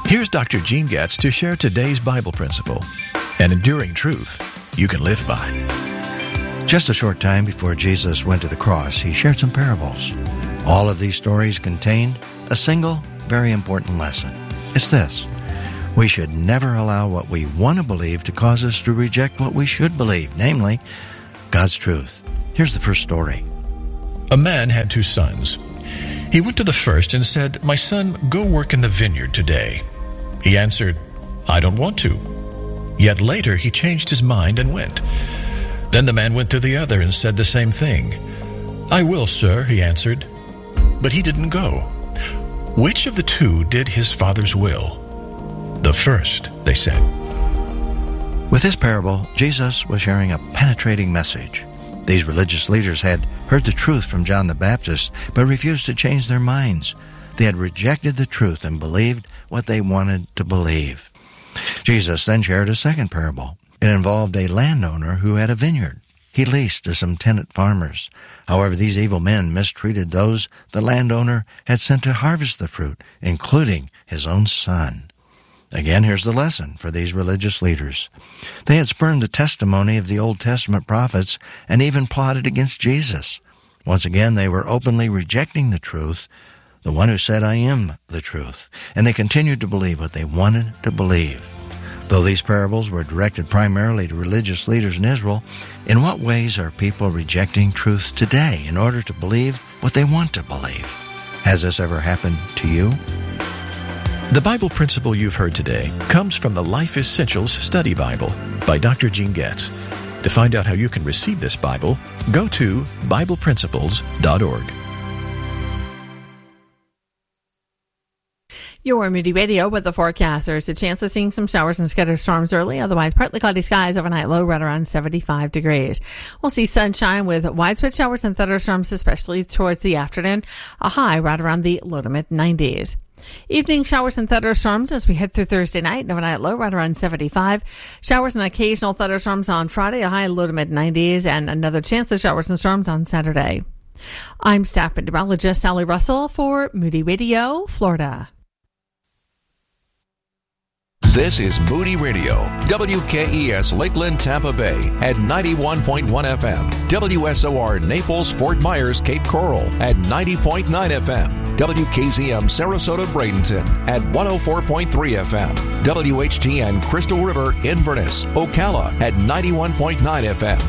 Here's Dr. Gene Getz to share today's Bible principle, an enduring truth you can live by. Just a short time before Jesus went to the cross, he shared some parables. All of these stories contained a single, very important lesson. It's this: we should never allow what we want to believe to cause us to reject what we should believe, namely, God's truth. Here's the first story. A man had 2 sons. He went to the first and said, "My son, go work in the vineyard today." He answered, "I don't want to." Yet later he changed his mind and went. Then the man went to the other and said the same thing. "I will, sir," he answered. But he didn't go. Which of the 2 did his father's will? "The first," they said. With this parable, Jesus was sharing a penetrating message. These religious leaders had heard the truth from John the Baptist, but refused to change their minds. They had rejected the truth and believed what they wanted to believe. Jesus then shared a second parable. It involved a landowner who had a vineyard. He leased to some tenant farmers. However, these evil men mistreated those the landowner had sent to harvest the fruit, including his own son. Again, here's the lesson for these religious leaders. They had spurned the testimony of the Old Testament prophets and even plotted against Jesus. Once again, they were openly rejecting the truth, the one who said, "I am the truth," and they continued to believe what they wanted to believe. Though these parables were directed primarily to religious leaders in Israel, in what ways are people rejecting truth today in order to believe what they want to believe? Has this ever happened to you? The Bible principle you've heard today comes from the Life Essentials Study Bible by Dr. Gene Getz. To find out how you can receive this Bible, go to BiblePrinciples.org. Your Moody Radio with the forecast. There's a chance of seeing some showers and scattered storms early. Otherwise, partly cloudy skies overnight, low right around 75 degrees. We'll see sunshine with widespread showers and thunderstorms, especially towards the afternoon. A high right around the low to mid 90s. Evening showers and thunderstorms as we head through Thursday night. Overnight low right around 75. Showers and occasional thunderstorms on Friday. A high low to mid 90s, and another chance of showers and storms on Saturday. I'm staff meteorologist Sally Russell for Moody Radio, Florida. This is Moody Radio, WKES Lakeland, Tampa Bay at 91.1 FM, WSOR Naples, Fort Myers, Cape Coral at 90.9 FM, WKZM Sarasota, Bradenton at 104.3 FM, WHTN Crystal River, Inverness, Ocala at 91.9 FM,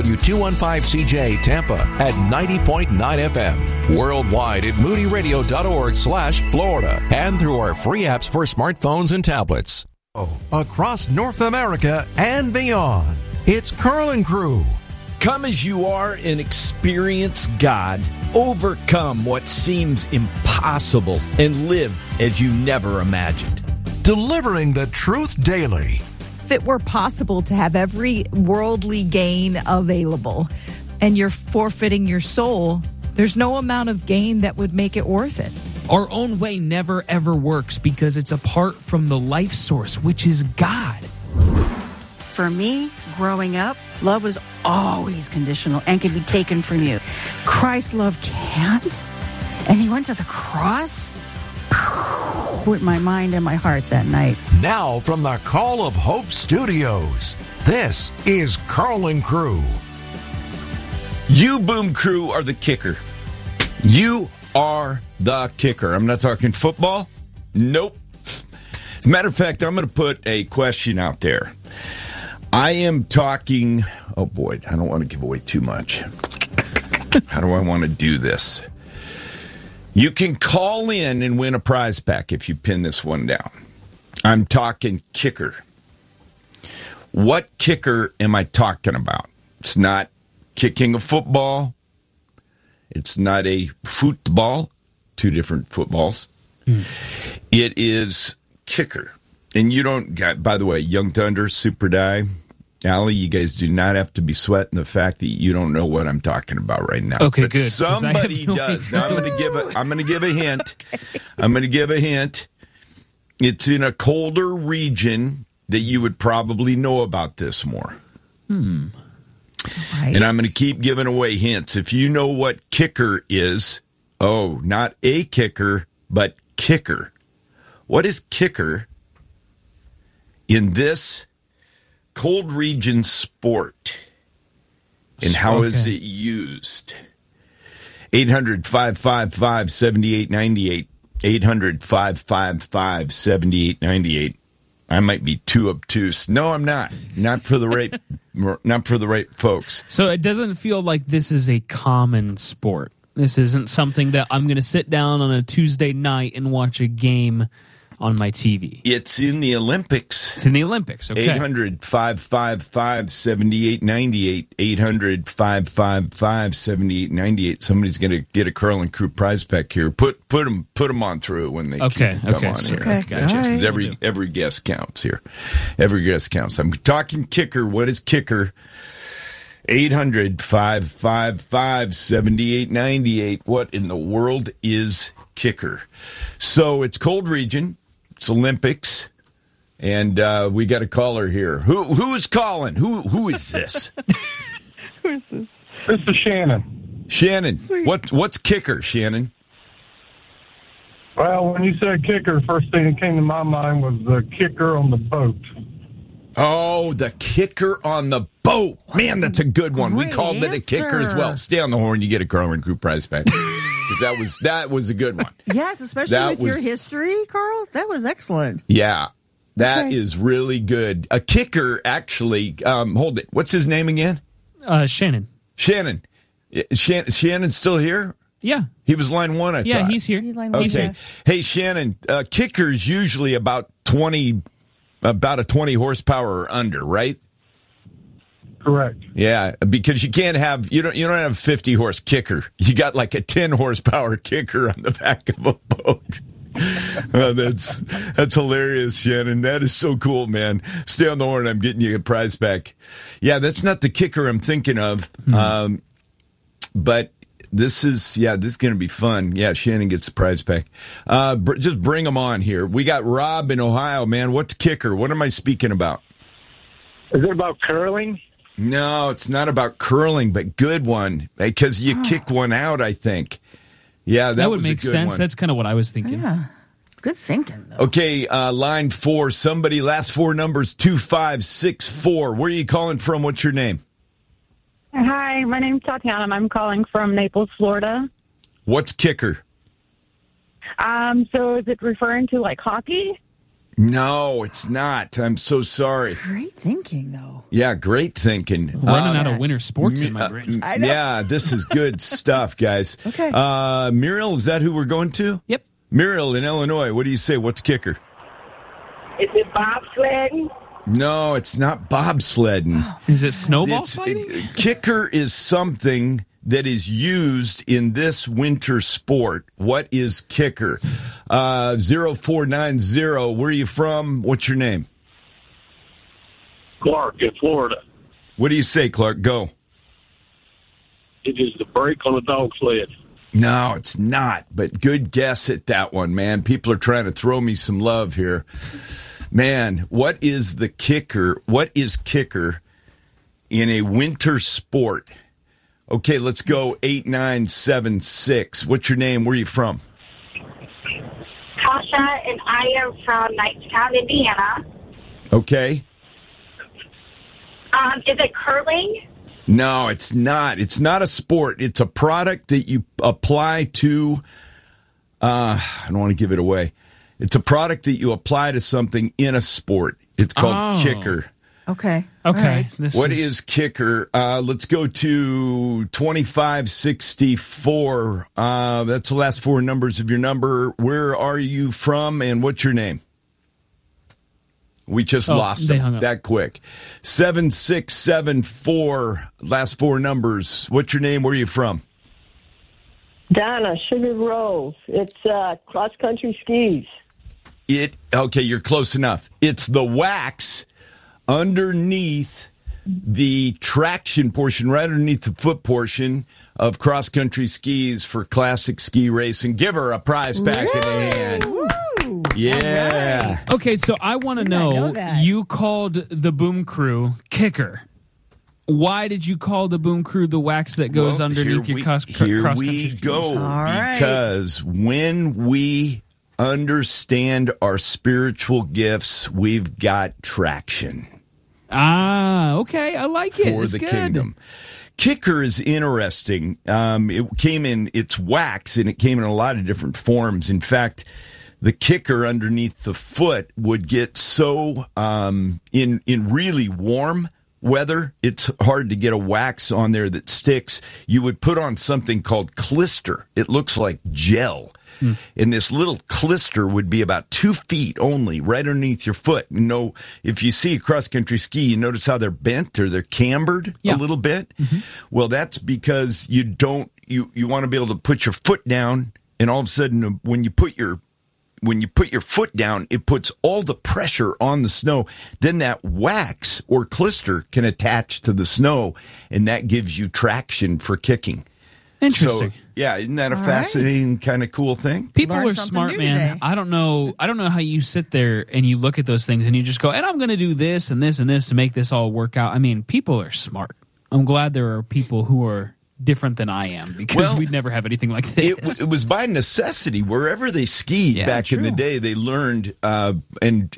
W215CJ Tampa at 90.9 FM, worldwide at moodyradio.org/Florida, and through our free apps for smartphones and tablets. Across North America and beyond, it's Carl and Crew. Come as you are and experience God. Overcome what seems impossible and live as you never imagined. Delivering the truth daily. If it were possible to have every worldly gain available and you're forfeiting your soul, there's no amount of gain that would make it worth it. Our own way never ever works because it's apart from the life source, which is God. For me, growing up, love was always conditional and can be taken from you. Christ's love can't. And he went to the cross with my mind and my heart that night. Now from the Call of Hope Studios, this is Carl and Crew. You, Boom Crew, are the kicker. You are the kicker. I'm not talking football. Nope. As a matter of fact, I'm going to put a question out there. I am talking... Oh, boy, I don't want to give away too much. How do I want to do this? You can call in and win a prize pack if you pin this one down. I'm talking kicker. What kicker am I talking about? It's not kicking a football. It's not a football, 2 different footballs. It is kicker. And you don't, by the way, Young Thunder, Super Die, Allie, you guys do not have to be sweating the fact that you don't know what I'm talking about right now. Okay, but good. Somebody does. Now I'm going to give a hint. I'm going to give a hint. It's in a colder region that you would probably know about this more. Right. And I'm going to keep giving away hints. If you know what kicker is, not a kicker, but kicker. What is kicker in this cold region sport, and how is it used? 800-555-7898. 800-555-7898. I might be too obtuse. No, I'm not. Not for the right folks. So it doesn't feel like this is a common sport. This isn't something that I'm going to sit down on a Tuesday night and watch a game on my TV. It's in the Olympics. It's in the Olympics, okay. 800-555-7898. 800-555-7898. Somebody's going to get a Curl and Crew prize pack here. Put them on through when they come on here. Okay, gotcha. Right. Every guest counts here. Every guest counts. I'm talking kicker. What is kicker? 800-555-7898. What in the world is kicker? So it's cold region. It's Olympics. And we got a caller here. Who is calling? Who is this? Who is this? This is Shannon. Shannon. What's kicker, Shannon? Well, when you said kicker, first thing that came to my mind was the kicker on the boat. Oh, the kicker on the boat. Man, that's a good one. We called it a kicker as well. Stay on the horn, you get a Curl and Crew prize back. Because that was a good one. Yes, especially with your history, Carl. That was excellent. Yeah, that is really good. A kicker, actually, hold it. What's his name again? Shannon. Shannon. Shannon's still here? Yeah. He was line one, I thought. Yeah, he's here. He's line one. Okay. Hey, Shannon, kicker's usually about a 20 horsepower or under, right? Correct. Yeah, because you don't have a 50 horse kicker. You got like a 10 horsepower kicker on the back of a boat. That's hilarious, Shannon. That is so cool, man. Stay on the horn. I'm getting you a prize back. Yeah, that's not the kicker I'm thinking of. But this is going to be fun. Yeah, Shannon gets the prize back. Just bring them on here. We got Rob in Ohio, man. What's kicker? What am I speaking about? Is it about curling? No, it's not about curling, but good one. Because you kick one out, I think. Yeah, that would make sense. One. That's kind of what I was thinking. Yeah. Good thinking, though. Okay, line 4. Somebody, last 4 numbers, 2564. Where are you calling from? What's your name? Hi, my name's Tatiana. I'm calling from Naples, Florida. What's kicker? So is it referring to like hockey? No, it's not. I'm so sorry. Great thinking, though. Yeah, great thinking. Running out of winter sports in my brain. Yeah, this is good stuff, guys. Okay. Muriel, is that who we're going to? Yep. Muriel in Illinois, what do you say? What's kicker? Is it bobsledding? No, it's not bobsledding. Is it snowball fighting? Kicker is something that is used in this winter sport. What is kicker? 0490, where are you from? What's your name? Clark in Florida. What do you say, Clark? Go. It is the brake on a dog sled. No, it's not, but good guess at that one, man. People are trying to throw me some love here. Man, what is the kicker? What is kicker in a winter sport? Okay, let's go 8976. What's your name? Where are you from? Tasha, and I am from Knightstown, Indiana. Okay. Is it curling? No, it's not. It's not a sport. It's a product that you apply to, I don't want to give it away. It's a product that you apply to something in a sport. It's called kicker. Okay. Okay. Right. What is kicker? Let's go to 2564. That's the last 4 numbers of your number. Where are you from and what's your name? We just lost them that quick. 7674, last 4 numbers. What's your name? Where are you from? Donna, Sugar Grove. It's cross-country skis. Okay, you're close enough. It's the wax underneath the traction portion, right underneath the foot portion of cross-country skis for classic ski racing. Give her a prize pack in the hand. Woo! Yeah. Right. Okay, so I want to know, you called the Boom Crew kicker. Why did you call the Boom Crew the wax that goes underneath your cross-country skis? Here we go. Because when we understand our spiritual gifts, we've got traction. Okay. I like it. For it's the good. kingdom. Kicker is interesting. It came in its wax, and it came in a lot of different forms. In fact, the kicker underneath the foot would get so in really warm weather, it's hard to get a wax on there that sticks. You would put on something called clister. It looks like gel. And this little clister would be about 2 feet only, right underneath your foot. You know, if you see a cross-country ski, you notice how they're bent or they're cambered a little bit. Well, that's because you want to be able to put your foot down, and all of a sudden, when you put your foot down, it puts all the pressure on the snow. Then that wax or clister can attach to the snow, and that gives you traction for kicking. Interesting. So, yeah, isn't that a fascinating kind of cool thing? People are smart, man. Today. I don't know how you sit there and you look at those things and you just go, and I'm going to do this and this and this to make this all work out. I mean, people are smart. I'm glad there are people who are different than I am, because we'd never have anything like this. It was by necessity. Wherever they skied back in the day, they learned, and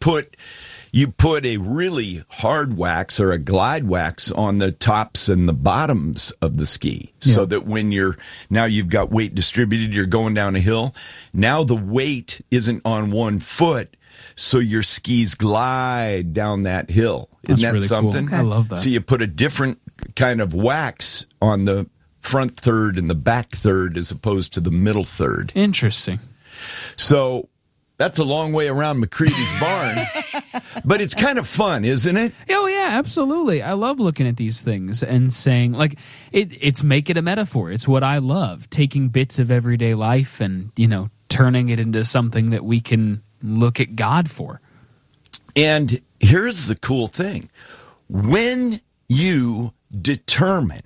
you put a really hard wax or a glide wax on the tops and the bottoms of the ski, so that when you've got weight distributed, you're going down a hill. Now the weight isn't on one foot, so your skis glide down that hill. That's Isn't that really something? Cool. I love that. So you put a different kind of wax on the front third and the back third as opposed to the middle third. Interesting. So that's a long way around McCready's barn, but it's kind of fun, isn't it? Oh, yeah, absolutely. I love looking at these things and saying, like, it's make it a metaphor. It's what I love, taking bits of everyday life and, turning it into something that we can look at God for. And here's the cool thing. When you determine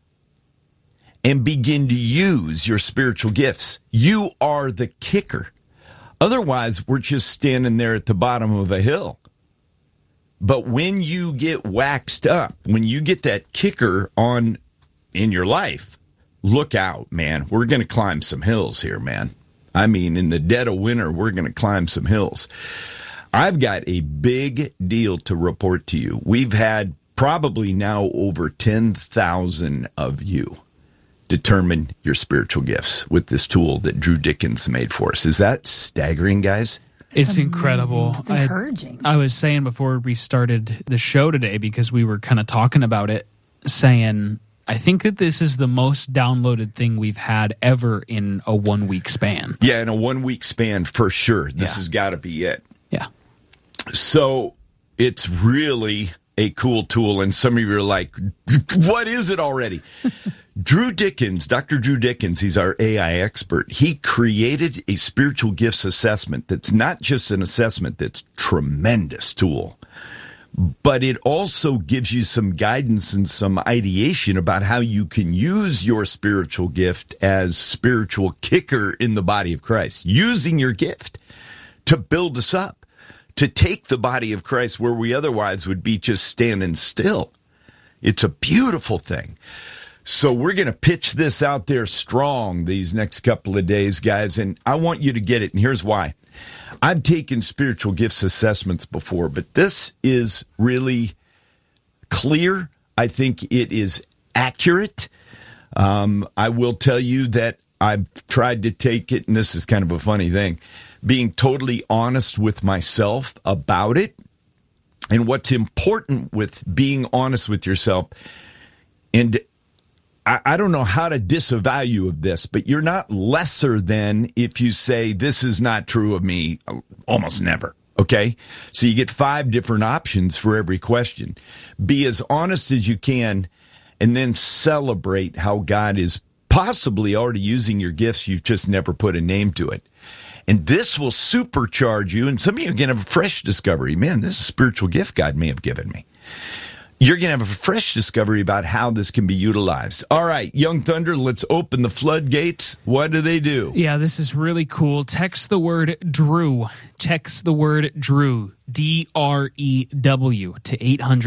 and begin to use your spiritual gifts, you are the kicker. Otherwise, we're just standing there at the bottom of a hill. But when you get waxed up, when you get that kicker on in your life, look out, man. We're going to climb some hills here, man. I mean, in the dead of winter, we're going to climb some hills. I've got a big deal to report to you. We've had probably now over 10,000 of you determine your spiritual gifts with this tool that Drew Dickens made for us. Is that staggering, guys? It's incredible. It's encouraging. I was saying before we started the show today, because we were kind of talking about it, saying, I think that this is the most downloaded thing we've had ever in a 1 week span. Yeah, in a 1 week span, for sure. This has got to be it. Yeah. So it's really a cool tool, and some of you are like, what is it already? Drew Dickens, Dr. Drew Dickens, he's our AI expert. He created a spiritual gifts assessment that's not just an assessment, that's a tremendous tool, but it also gives you some guidance and some ideation about how you can use your spiritual gift as spiritual kicker in the body of Christ, using your gift to build us up, to take the body of Christ where we otherwise would be just standing still. It's a beautiful thing. So we're going to pitch this out there strong these next couple of days, guys, and I want you to get it, and here's why. I've taken spiritual gifts assessments before, but this is really clear. I think it is accurate. I will tell you that I've tried to take it, and this is kind of a funny thing, being totally honest with myself about it. And what's important with being honest with yourself, and I don't know how to disavow you of this, but you're not lesser than if you say, this is not true of me, almost never. Okay? So you get 5 different options for every question. Be as honest as you can, and then celebrate how God is possibly already using your gifts. You've just never put a name to it. And this will supercharge you, and some of you are going to have a fresh discovery. Man, this is a spiritual gift God may have given me. you're going to have a fresh discovery about how this can be utilized. All right, Young Thunder, let's open the floodgates. What do they do? Yeah, this is really cool. Text the word Drew. Text the word Drew, DREW, to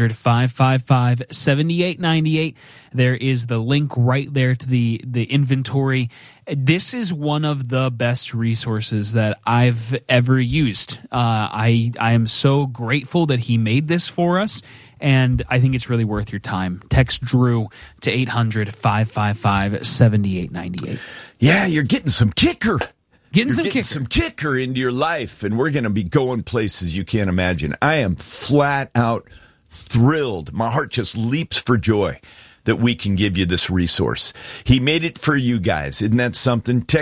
800-555-7898. There is the link right there to the inventory. This is one of the best resources that I've ever used. I am so grateful that he made this for us, and I think it's really worth your time. Text Drew to 800-555-7898. Yeah, you're getting some kicker. Getting You're some kicker into your life, and we're going to be going places you can't imagine. I am flat out thrilled. My heart just leaps for joy that we can give you this resource. He made it for you guys. Isn't that something?